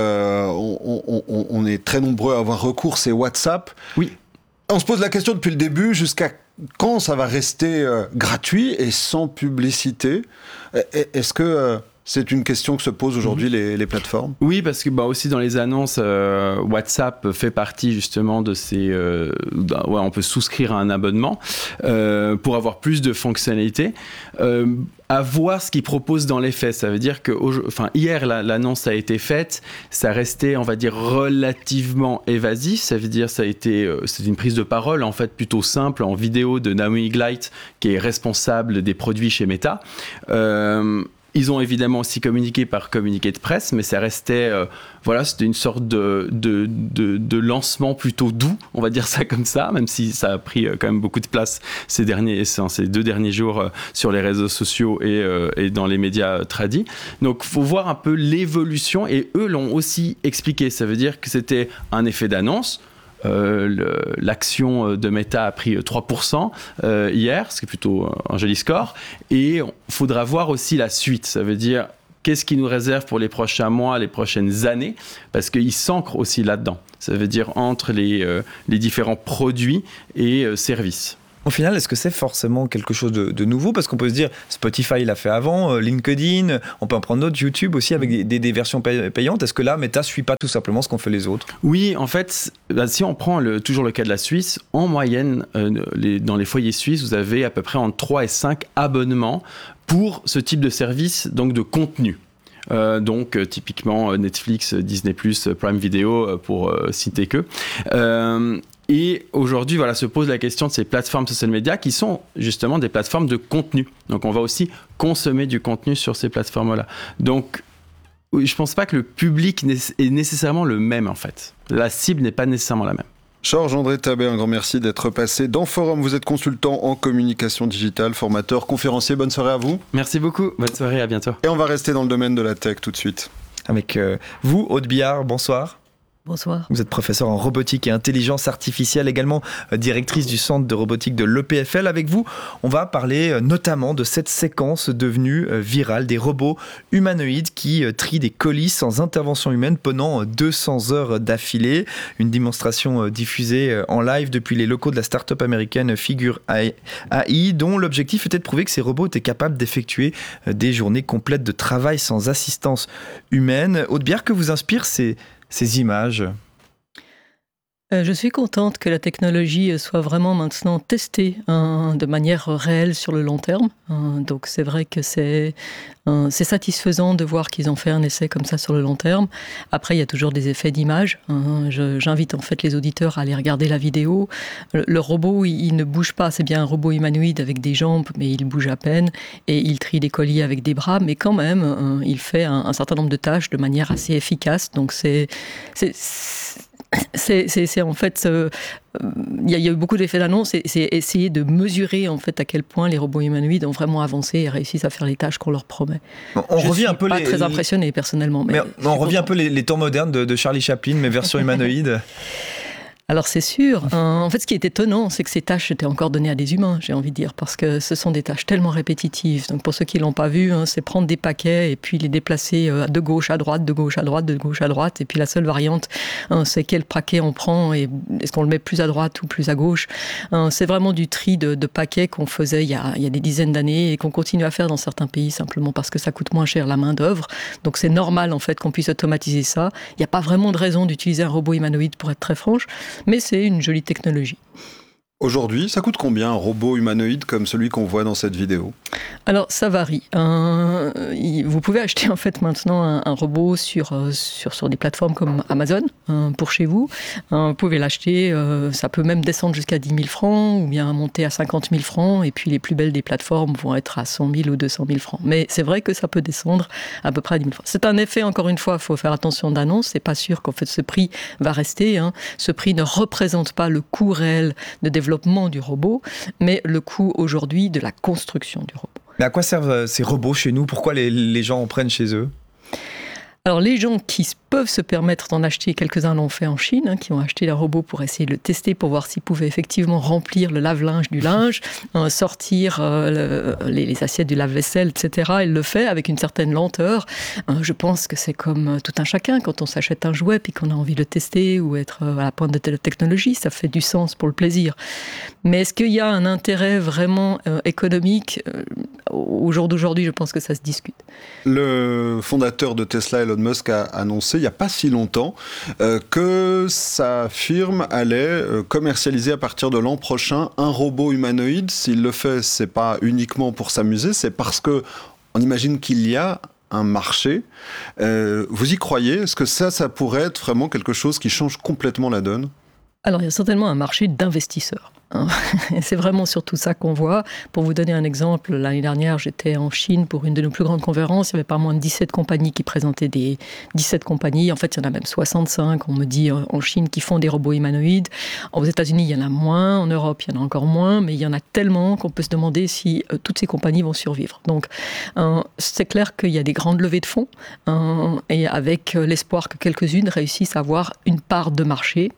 on est très nombreux à avoir recours, c'est WhatsApp. Oui. On se pose la question depuis le début, jusqu'à quand ça va rester gratuit et sans publicité ? Est-ce que c'est une question que se posent aujourd'hui les plateformes ? Oui, parce que aussi dans les annonces, WhatsApp fait partie justement de ces... on peut souscrire à un abonnement pour avoir plus de fonctionnalités. À voir ce qu'ils proposent dans les faits. Ça veut dire que hier, l'annonce a été faite, ça restait, on va dire, relativement évasif. Ça veut dire c'est une prise de parole, en fait, plutôt simple, en vidéo de Naomi Gleit, qui est responsable des produits chez Meta. Ils ont évidemment aussi communiqué par communiqué de presse, mais ça restait, c'était une sorte de lancement plutôt doux, on va dire ça comme ça, même si ça a pris quand même beaucoup de place ces 2 derniers jours sur les réseaux sociaux et dans les médias tradis. Donc, faut voir un peu l'évolution, et eux l'ont aussi expliqué. Ça veut dire que c'était un effet d'annonce. L'action de Meta a pris 3% hier, ce qui est plutôt un joli score, et il faudra voir aussi la suite. Ça veut dire qu'est-ce qui nous réserve pour les prochains mois, les prochaines années, parce qu'ils s'ancrent aussi là-dedans. Ça veut dire entre les différents produits et services. Au final, est-ce que c'est forcément quelque chose de nouveau? Parce qu'on peut se dire, Spotify l'a fait avant, LinkedIn, on peut en prendre d'autres, YouTube aussi avec des versions payantes. Est-ce que là, Meta ne suit pas tout simplement ce qu'ont fait les autres? Oui, en fait, si on prend toujours le cas de la Suisse, en moyenne, dans les foyers suisses, vous avez à peu près entre 3 et 5 abonnements pour ce type de service, donc de contenu. Typiquement Netflix, Disney+, Prime Video, pour citer que. Et aujourd'hui, se pose la question de ces plateformes social media qui sont justement des plateformes de contenu. Donc, on va aussi consommer du contenu sur ces plateformes-là. Donc, je ne pense pas que le public est nécessairement le même, en fait. La cible n'est pas nécessairement la même. Georges-André Tabet, un grand merci d'être passé dans Forum. Vous êtes consultant en communication digitale, formateur, conférencier. Bonne soirée à vous. Merci beaucoup. Bonne soirée, à bientôt. Et on va rester dans le domaine de la tech tout de suite. Avec vous, Aude Biard, bonsoir. Bonsoir. Vous êtes professeur en robotique et intelligence artificielle, également directrice du centre de robotique de l'EPFL. Avec vous, on va parler notamment de cette séquence devenue virale des robots humanoïdes qui trient des colis sans intervention humaine pendant 200 heures d'affilée. Une démonstration diffusée en live depuis les locaux de la start-up américaine Figure AI, dont l'objectif était de prouver que ces robots étaient capables d'effectuer des journées complètes de travail sans assistance humaine. Aude Biard, que vous inspirent ces images? Je suis contente que la technologie soit vraiment maintenant testée de manière réelle sur le long terme. Donc c'est vrai que c'est satisfaisant de voir qu'ils ont fait un essai comme ça sur le long terme. Après, il y a toujours des effets d'image. J'invite en fait les auditeurs à aller regarder la vidéo. Le robot, il ne bouge pas. C'est bien un robot humanoïde avec des jambes, mais il bouge à peine. Et il trie des colis avec des bras, mais quand même, il fait un certain nombre de tâches de manière assez efficace. Donc c'est en fait, il y a eu beaucoup d'effets d'annonce, c'est essayer de mesurer en fait à quel point les robots humanoïdes ont vraiment avancé et réussissent à faire les tâches qu'on leur promet. Je suis pas très impressionné personnellement. Mais on revient un peu les temps modernes de Charlie Chaplin, mais version humanoïde. Alors c'est sûr. En fait, ce qui est étonnant, c'est que ces tâches étaient encore données à des humains, j'ai envie de dire, parce que ce sont des tâches tellement répétitives. Donc pour ceux qui l'ont pas vu, c'est prendre des paquets et puis les déplacer de gauche à droite, de gauche à droite, de gauche à droite. Et puis la seule variante, c'est quel paquet on prend et est-ce qu'on le met plus à droite ou plus à gauche. C'est vraiment du tri de paquets qu'on faisait il y a des dizaines d'années et qu'on continue à faire dans certains pays simplement parce que ça coûte moins cher la main d'œuvre. Donc c'est normal en fait qu'on puisse automatiser ça. Il n'y a pas vraiment de raison d'utiliser un robot humanoïde pour être très franche. Mais c'est une jolie technologie. Aujourd'hui, ça coûte combien un robot humanoïde comme celui qu'on voit dans cette vidéo? Alors, ça varie. Vous pouvez acheter en fait maintenant un robot sur des plateformes comme Amazon pour chez vous. Vous pouvez l'acheter, ça peut même descendre jusqu'à 10 000 francs ou bien monter à 50 000 francs. Et puis les plus belles des plateformes vont être à 100 000 ou 200 000 francs. Mais c'est vrai que ça peut descendre à peu près à 10 000 francs. C'est un effet, encore une fois, il faut faire attention d'annonce. C'est pas sûr qu'en fait ce prix va rester. Ce prix ne représente pas le coût réel de développement du robot, mais le coût aujourd'hui de la construction du robot. Mais à quoi servent ces robots chez nous? Pourquoi les gens en prennent chez eux? Alors les gens qui peuvent se permettre d'en acheter, quelques-uns l'ont fait en Chine, qui ont acheté les robots pour essayer de le tester, pour voir s'ils pouvaient effectivement remplir le lave-linge du linge, sortir les assiettes du lave-vaisselle, etc. Il le fait avec une certaine lenteur. Je pense que c'est comme tout un chacun, quand on s'achète un jouet puis qu'on a envie de le tester ou être à la pointe de telle technologie, ça fait du sens pour le plaisir. Mais est-ce qu'il y a un intérêt vraiment économique? Au jour d'aujourd'hui, je pense que ça se discute. Le fondateur de Tesla, Elon Musk, a annoncé il n'y a pas si longtemps que sa firme allait commercialiser à partir de l'an prochain un robot humanoïde. S'il le fait, c'est pas uniquement pour s'amuser, c'est parce que on imagine qu'il y a un marché. Vous y croyez? Est-ce que ça pourrait être vraiment quelque chose qui change complètement la donne? Alors, il y a certainement un marché d'investisseurs. C'est vraiment surtout ça qu'on voit. Pour vous donner un exemple, l'année dernière, j'étais en Chine pour une de nos plus grandes conférences. Il y avait pas moins de 17 compagnies qui présentaient 17 compagnies. En fait, il y en a même 65, on me dit, en Chine, qui font des robots humanoïdes. Aux États-Unis, il y en a moins. En Europe, il y en a encore moins. Mais il y en a tellement qu'on peut se demander si toutes ces compagnies vont survivre. Donc, c'est clair qu'il y a des grandes levées de fonds et avec l'espoir que quelques-unes réussissent à avoir une part de marché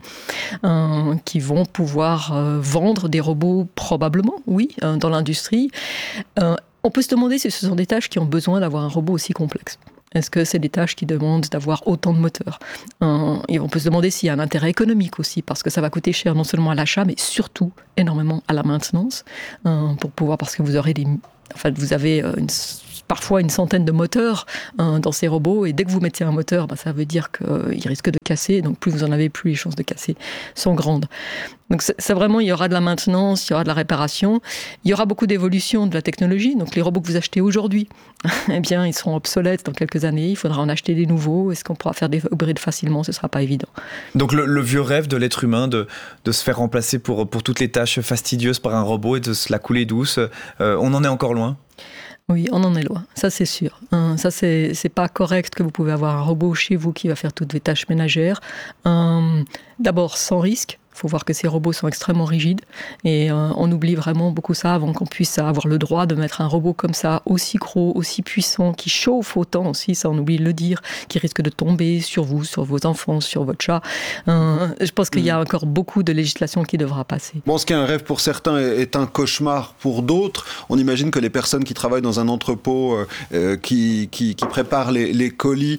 qui vont pouvoir vendre des robots, probablement, oui, dans l'industrie. On peut se demander si ce sont des tâches qui ont besoin d'avoir un robot aussi complexe. Est-ce que c'est des tâches qui demandent d'avoir autant de moteurs ? Et on peut se demander s'il y a un intérêt économique aussi, parce que ça va coûter cher non seulement à l'achat, mais surtout énormément à la maintenance, parce que vous aurez vous avez parfois une centaine de moteurs dans ces robots, et dès que vous mettez un moteur, ça veut dire qu'il risque de casser, donc plus vous en avez, plus les chances de casser sont grandes. Donc c'est vraiment, il y aura de la maintenance, il y aura de la réparation, il y aura beaucoup d'évolution de la technologie, donc les robots que vous achetez aujourd'hui, eh bien, ils seront obsolètes dans quelques années, il faudra en acheter des nouveaux, est-ce qu'on pourra faire des upgrades facilement ? Ce ne sera pas évident. Donc le vieux rêve de l'être humain de se faire remplacer pour toutes les tâches fastidieuses par un robot et de se la couler douce, on en est encore loin ? Oui, on en est loin, ça c'est sûr. Ça c'est pas correct que vous pouvez avoir un robot chez vous qui va faire toutes vos tâches ménagères. D'abord sans risque. Il faut voir que ces robots sont extrêmement rigides et on oublie vraiment beaucoup ça avant qu'on puisse avoir le droit de mettre un robot comme ça, aussi gros, aussi puissant, qui chauffe autant aussi, ça on oublie de le dire, qui risque de tomber sur vous, sur vos enfants, sur votre chat. Je pense qu'il y a encore beaucoup de législation qui devra passer. Bon, ce qui est un rêve pour certains est un cauchemar pour d'autres. On imagine que les personnes qui travaillent dans un entrepôt, qui préparent les colis,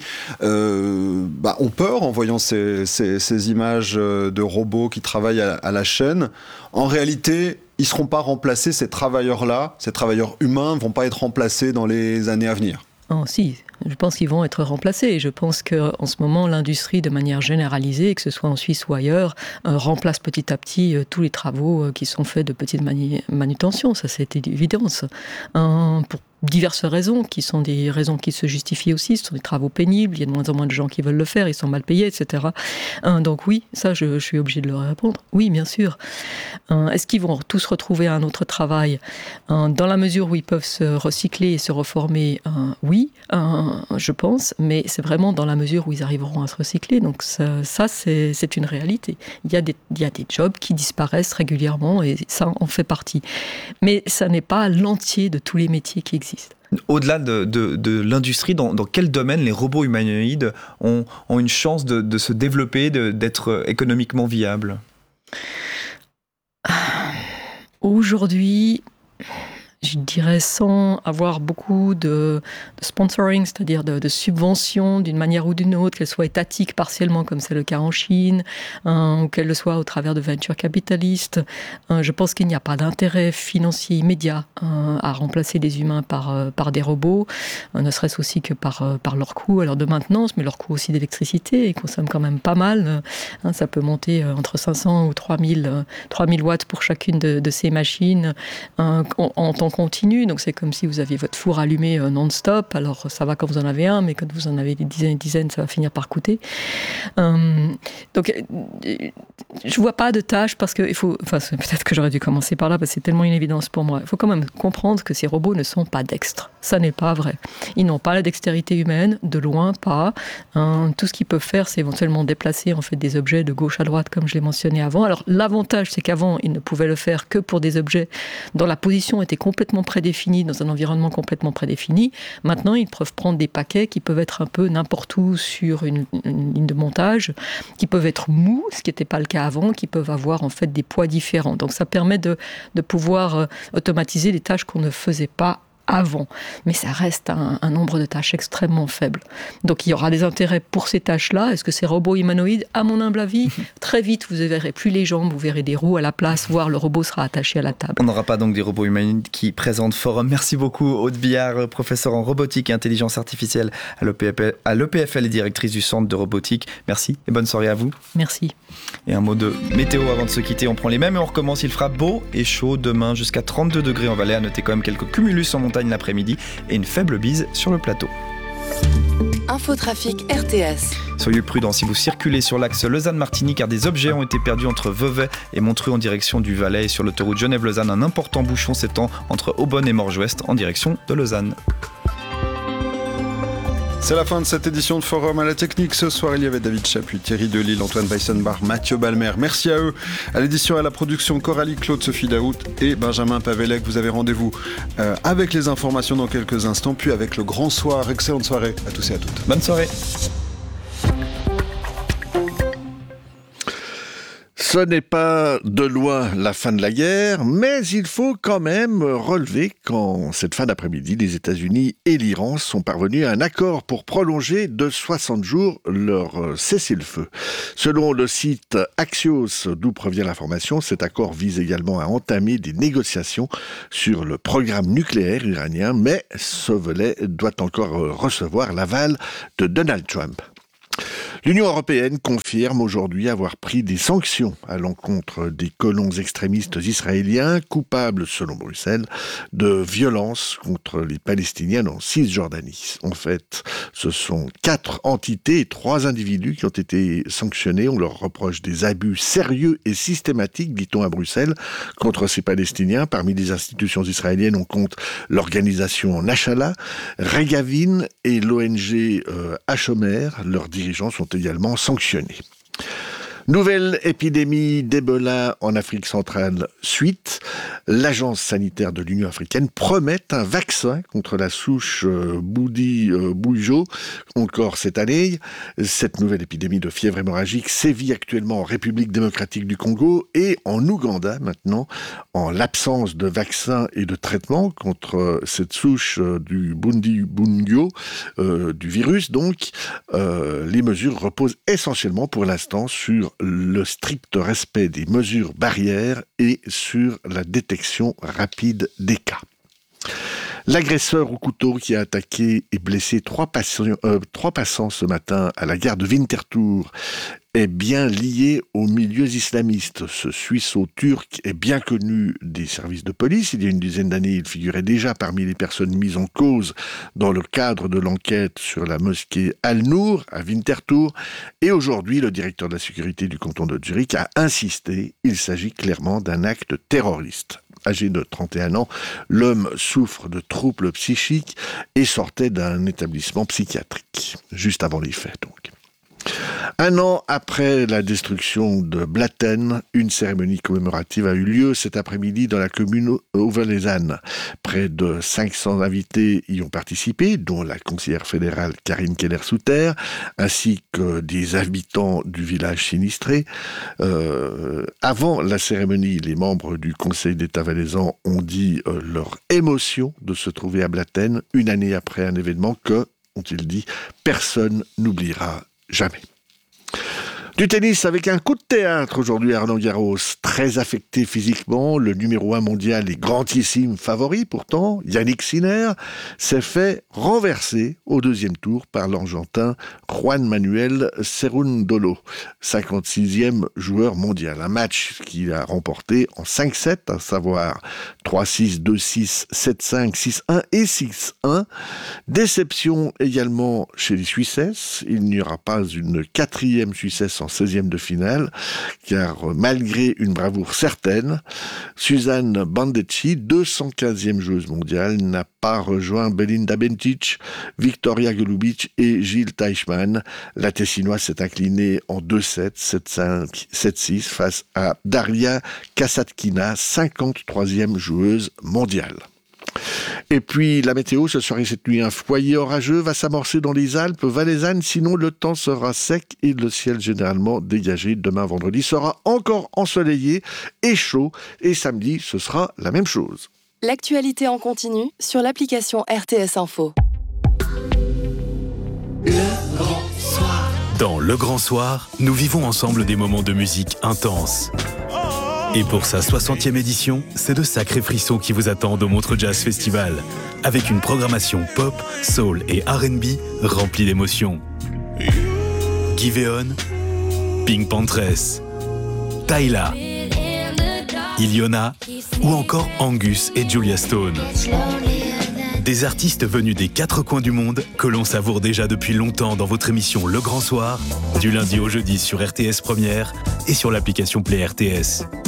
ont peur en voyant ces images de robots qui travaillent à la chaîne. En réalité, ils ne seront pas remplacés, ces travailleurs-là, ces travailleurs humains ne vont pas être remplacés dans les années à venir. Oh, si, je pense qu'ils vont être remplacés. Et je pense qu'en ce moment, l'industrie, de manière généralisée, que ce soit en Suisse ou ailleurs, remplace petit à petit tous les travaux qui sont faits de petite manutention. Ça, c'est une évidence. Pour diverses raisons, qui sont des raisons qui se justifient aussi. Ce sont des travaux pénibles, il y a de moins en moins de gens qui veulent le faire, ils sont mal payés, etc. Donc oui, ça, je suis obligée de leur répondre. Oui, bien sûr. Est-ce qu'ils vont tous retrouver un autre travail ? Dans la mesure où ils peuvent se recycler et se reformer, oui, je pense, mais c'est vraiment dans la mesure où ils arriveront à se recycler. Donc ça c'est une réalité. Il y a des jobs qui disparaissent régulièrement et ça en fait partie. Mais ça n'est pas l'entier de tous les métiers qui existent. Au-delà de l'industrie, dans quel domaine les robots humanoïdes ont une chance de se développer, d'être économiquement viables ? Aujourd'hui, je dirais sans avoir beaucoup de sponsoring, c'est-à-dire de subventions d'une manière ou d'une autre, qu'elle soit étatique partiellement comme c'est le cas en Chine, ou qu'elle le soit au travers de venture capitalistes. Je pense qu'il n'y a pas d'intérêt financier immédiat à remplacer les humains par des robots, ne serait-ce aussi que par leur coût alors de maintenance, mais leur coût aussi d'électricité. Ils consomment quand même pas mal. Ça peut monter entre 500 ou 3000 watts pour chacune de ces machines en temps continu, donc c'est comme si vous aviez votre four allumé non-stop, alors ça va quand vous en avez un, mais quand vous en avez des dizaines et des dizaines, ça va finir par coûter. Donc je vois pas de tâche parce que peut-être que j'aurais dû commencer par là parce que c'est tellement une évidence pour moi. Il faut quand même comprendre que ces robots ne sont pas dextres. Ça n'est pas vrai. Ils n'ont pas la dextérité humaine, de loin pas. Tout ce qu'ils peuvent faire, c'est éventuellement déplacer en fait des objets de gauche à droite, comme je l'ai mentionné avant. Alors l'avantage, c'est qu'avant, ils ne pouvaient le faire que pour des objets dont la position était complètement prédéfinie, dans un environnement complètement prédéfini. Maintenant, ils peuvent prendre des paquets qui peuvent être un peu n'importe où sur une ligne de montage, qui peuvent être mous, ce qui n'était pas le cas avant, qui peuvent avoir en fait des poids différents. Donc ça permet de pouvoir automatiser des tâches qu'on ne faisait pas avant, mais ça reste un nombre de tâches extrêmement faible. Donc il y aura des intérêts pour ces tâches-là. Est-ce que ces robots humanoïdes, à mon humble avis, très vite vous ne verrez plus les jambes, vous verrez des roues à la place, voire le robot sera attaché à la table. On n'aura pas donc des robots humanoïdes qui présentent Forum. Merci beaucoup Aude Billard, professeure en robotique et intelligence artificielle à l'EPFL et directrice du centre de robotique. Merci et bonne soirée à vous. Merci. Et un mot de météo avant de se quitter, on prend les mêmes et on recommence. Il fera beau et chaud demain, jusqu'à 32 degrés en Valais. À noter quand même quelques cumulus en montagne l'après-midi et une faible bise sur le plateau. Infotrafic RTS. Soyez prudents si vous circulez sur l'axe Lausanne-Martigny car des objets ont été perdus entre Vevey et Montreux en direction du Valais. Et sur l'autoroute Genève-Lausanne, un important bouchon s'étend entre Aubonne et Morges-Ouest en direction de Lausanne. C'est la fin de cette édition de Forum à la technique. Ce soir, il y avait David Chapuis, Thierry Delille, Antoine Weissenbach, Mathieu Balmer. Merci à eux. À l'édition et à la production, Coralie Claude, Sophie Daout et Benjamin Pavelec. Vous avez rendez-vous avec les informations dans quelques instants, puis avec le grand soir. Excellente soirée à tous et à toutes. Bonne soirée. Ce n'est pas de loin la fin de la guerre, mais il faut quand même relever qu'en cette fin d'après-midi, les États-Unis et l'Iran sont parvenus à un accord pour prolonger de 60 jours leur cessez-le-feu. Selon le site Axios, d'où provient l'information, cet accord vise également à entamer des négociations sur le programme nucléaire iranien, mais ce volet doit encore recevoir l'aval de Donald Trump. L'Union européenne confirme aujourd'hui avoir pris des sanctions à l'encontre des colons extrémistes israéliens coupables, selon Bruxelles, de violences contre les Palestiniens en Cisjordanie. En fait, ce sont 4 entités et 3 individus qui ont été sanctionnés. On leur reproche des abus sérieux et systématiques, dit-on à Bruxelles, contre ces Palestiniens. Parmi les institutions israéliennes, on compte l'organisation Nashallah, Regavin et l'ONG Hachomer. Leurs dirigeants sont également sanctionnés. Nouvelle épidémie d'Ebola en Afrique centrale suite. L'agence sanitaire de l'Union africaine promet un vaccin contre la souche Bundibugyo encore cette année. Cette nouvelle épidémie de fièvre hémorragique sévit actuellement en République démocratique du Congo et en Ouganda maintenant. En l'absence de vaccins et de traitement contre cette souche du Bundibugyo, du virus donc, les mesures reposent essentiellement pour l'instant sur le strict respect des mesures barrières et sur la détection rapide des cas. L'agresseur au couteau qui a attaqué et blessé 3 passants ce matin à la gare de Winterthur est bien lié aux milieux islamistes. Ce Suisseau-Turc est bien connu des services de police. Il y a une dizaine d'années, il figurait déjà parmi les personnes mises en cause dans le cadre de l'enquête sur la mosquée Al-Nour à Winterthur. Et aujourd'hui, le directeur de la sécurité du canton de Zurich a insisté. Il s'agit clairement d'un acte terroriste. Âgé de 31 ans, l'homme souffre de troubles psychiques et sortait d'un établissement psychiatrique, juste avant les faits donc. 1 an après la destruction de Blatten, une cérémonie commémorative a eu lieu cet après-midi dans la commune Overlesan. Près de 500 invités y ont participé, dont la conseillère fédérale Karine Keller-Souter, ainsi que des habitants du village sinistré. Avant la cérémonie, les membres du Conseil d'État valaisan ont dit leur émotion de se trouver à Blatten, une année après un événement que, ont-ils dit, personne n'oubliera jamais. Du tennis avec un coup de théâtre aujourd'hui à Roland-Garros. Très affecté physiquement, le numéro 1 mondial et grandissime favori pourtant, Yannick Sinner, s'est fait renverser au 2e tour par l'Argentin Juan Manuel Cerundolo, 56e joueur mondial. Un match qu'il a remporté en 5-7, à savoir 3-6, 2-6, 7-5, 6-1 et 6-1. Déception également chez les Suissesses. Il n'y aura pas une 4e Suissesse en 16e de finale, car malgré une bravoure certaine, Suzanne Bandecchi, 215e joueuse mondiale, n'a pas rejoint Belinda Bencic, Victoria Golubic et Gilles Teichmann. La Tessinoise s'est inclinée en 2-7, 7-5, 7-6 face à Daria Kasatkina, 53e joueuse mondiale. Et puis la météo, ce soir et cette nuit, un foyer orageux va s'amorcer dans les Alpes valaisannes, sinon le temps sera sec et le ciel généralement dégagé. Demain vendredi sera encore ensoleillé et chaud, et samedi ce sera la même chose. L'actualité en continu sur l'application RTS Info. Le Grand Soir. Dans Le Grand Soir, nous vivons ensemble des moments de musique intenses. Et pour sa 60e édition, c'est de sacrés frissons qui vous attendent au Montreux Jazz Festival, avec une programmation pop, soul et R&B remplie d'émotions. Giveon, Pink Panthers, Tyla, Iliona ou encore Angus et Julia Stone. Des artistes venus des 4 coins du monde que l'on savoure déjà depuis longtemps dans votre émission Le Grand Soir, du lundi au jeudi sur RTS Première et sur l'application Play RTS.